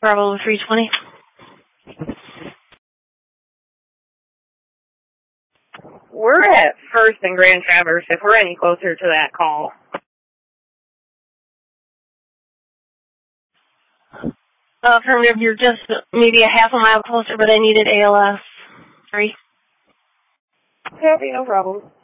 Bravo 320. We're at First and Grand Traverse if we're any closer to that call. Affirmative, you're just maybe a half a mile closer, but I needed ALS 3. Copy, no problem.